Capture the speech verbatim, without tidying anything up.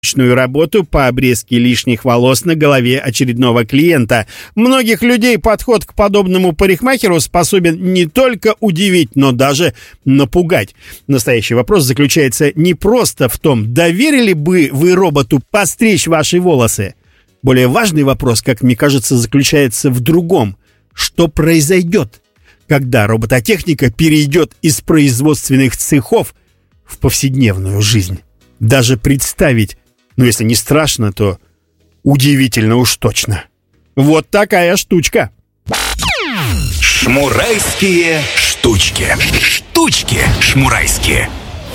работу по обрезке лишних волос на голове очередного клиента. Многих людей подход к подобному парикмахеру способен не только удивить, но даже напугать. Настоящий вопрос заключается не просто в том, доверили бы вы роботу постричь ваши волосы. Более важный вопрос, как мне кажется, заключается в другом. Что произойдет, когда робототехника перейдет из производственных цехов в повседневную жизнь? Даже представить, ну, если не страшно, то удивительно уж точно. Вот такая штучка. Шмурайские штучки. Штучки шмурайские.